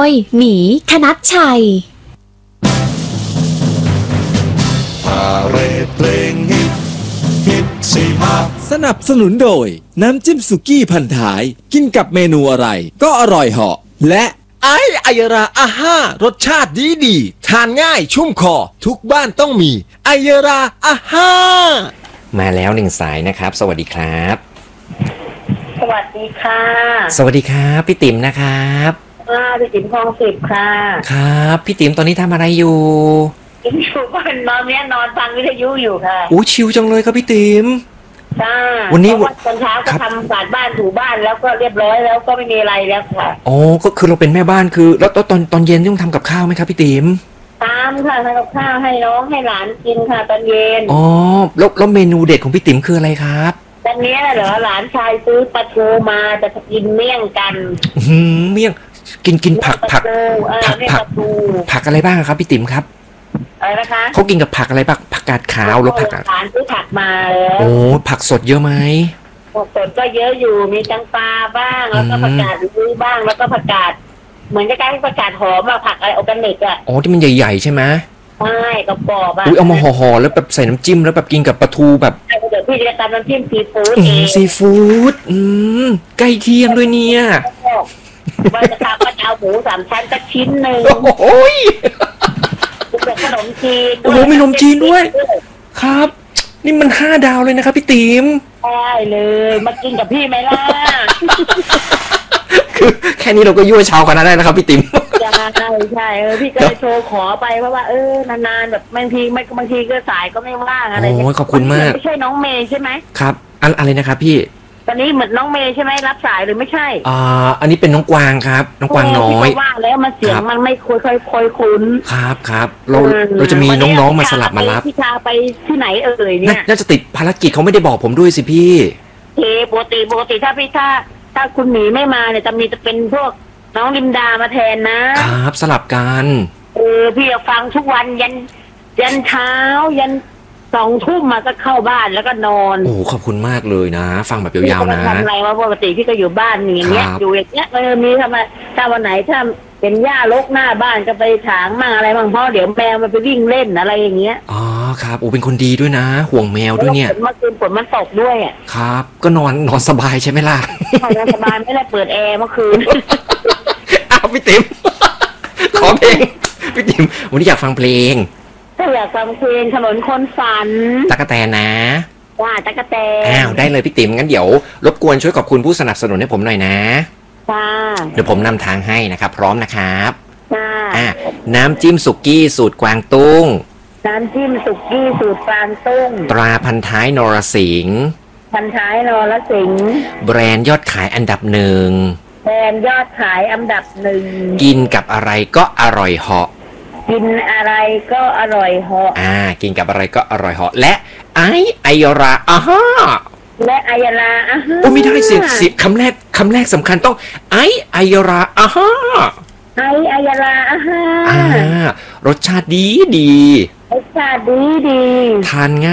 ยหมีธนัชชัยพาเรดเพลงฮิตสิมาสนับสนุนโดยน้ำจิ้มสุกี้พันท้ายกินกับเมนูอะไรก็อร่อยเหาะและไอยราอาห้ารสชาติดีทานง่ายชุ่มคอทุกบ้านต้องมีไอยราอาห้ามาแล้วหนึ่งสายนะครับสวัสดีครับสวัสดีค่ะสวัสดีครับพี่ติ๋มนะครับพี่ติ๋มคลอง10ค่ะครับพี่ติ๋มตอนนี้ทำอะไรอยู่อยู่บ้านนอนเนี้ยนอนฟังวิทยุอยู่ค่ะอู้ชิวจังเลยครับพี่ติ๋มวันนี้ตอนเช้าก็ทำกวาดบ้านถูบ้านแล้วก็เรียบร้อยแล้วก็ไม่มีอะไรแล้วค่ะอ๋อก็คือเราเป็นแม่บ้านคือแล้วตอนเย็นต้องทำกับข้าวไหมครับพี่ติ๋มทำค่ะทำกับข้าวให้น้องให้หลานกินค่ะตอนเย็นอ๋อแล้วเมนูเด็ดของพี่ติ๋มคืออะไรครับตอนนี้เหรอหลานชายซื้อปลาทูมาจะกินเมี่ยงกันเมี่ยงกินผักอะไรบ้างครับพี่ติ๋มครับอะไรนะคะเขากินกับผักอะไรบ้างผักกาดขาวหรือผักหลานซื้อผักมาแล้วโอ้ผักสดเยอะไหมผักสดก็เยอะอยู่มีจังปลาบ้างแล้วก็ผักกาดซื้อบ้างแล้วก็ผักกาดเหมือนจะกลายเป็นผักกาดหอมผักอะไรออร์แกนิกอ๋อที่มันใหญ่ๆใช่ไหมใช่กระป๋องอุ้ยเอามาห่อแล้วแบบใส่น้ำจิ้มแล้วแบบกินกับปลาทูแบบเดี๋ยวพี่จะทำน้ำจิ้มซีฟู้ดเองซีฟู้ดใกล้เที่ยงด้วยเนี่ยว่าจะทำก็จะเอาหมู3 ชั้นสักชิ้นหนึ่งโอ้ยขนมจีนโอ้โหมีขนมจีนด้วยครับนี่มัน5 ดาวเลยนะครับพี่ติ๋มได้เลยมากินกับพี่ไหมล่ะคือแค่นี้เราก็ยั่วชาวกันได้นะครับพี่ติ๋มใช่พี่ก็เลยโทรขอไปเพราะว่านานๆแบบบางทีก็สายก็ไม่ว่างอะไรโอ้ยขอบคุณมากไม่ใช่น้องเมย์ใช่ไหมครับอะไรนะครับพี่ตอนนี้เหมือนน้องเมย์ใช่ไหมรับสายหรือไม่ใช่อันนี้เป็นน้องกวางครับน้องกวางน้อยว่างแล้วมันเสียงมันไม่ค่อยคุ้นครับเราจะมีน้องๆมาสลับมารับพี่ชาไปที่ไหนเนี่ยน่าจะติดภารกิจเขาไม่ได้บอกผมด้วยสิพี่ปกติถ้าคุณหมีไม่มาเนี่ยจะเป็นพวกน้องลิมดามาแทนนะครับสลับกันพี่ฟังทุกวันยันเช้ายัน2 ทุ่มมาก็เข้าบ้านแล้วก็นอนโอ้ขอบคุณมากเลยนะฟังแบบยาวๆนะทำอะไรว่าปกติพี่ก็อยู่บ้านอย่างเงี้ยอยู่อย่างเงี้ยมีทำไมถ้าวันไหนถ้าเป็นหญ้ารกหน้าบ้านก็ไปถางมั่งอะไรบ้างเพราะเดี๋ยวแมวมันไปวิ่งเล่นอะไรอย่างเงี้ยอ๋อครับโอ้เป็นคนดีด้วยนะห่วงแมวด้วยเนี่ยเมื่อคืนฝนมันตกด้วยครับก็นอนสบายใช่ไหมล่ะนอนสบายไม่ได้เปิดแอร์เมื่อคืนพี่ติ๋มขอเพลงพี่ติ๋มวันนี้อยากฟังเพลงถ้าอยากฟังเพลงถนนคนฝันตั๊กแตนนะว่าตั๊กแตนได้เลยพี่ติ๋มงั้นเดี๋ยวรบกวนช่วยขอบคุณผู้สนับสนุนให้ผมหน่อยนะเดี๋ยวผมนำทางให้นะครับพร้อมนะครับน้ำจิ้มสุกี้สูตรกวางตุ้งน้ำจิ้มสุกี้สูตรกวางตุ้งตราพันท้ายนรสิงห์พันท้ายนรสิงห์แบรนด์ยอดขายอันดับ1 แบรนด์ยอดขายอันดับ1 กินกับอะไรก็อร่อยเหาะกินอะไรก็อร่อยเหาะกินกับอะไรก็อร่อยเหาะและไอยราและไอยราโอ้ไม่ได้เสียงคำแรกสำคัญต้องไอยราไอยรารสชาติดีรสชาติดีทานง่าย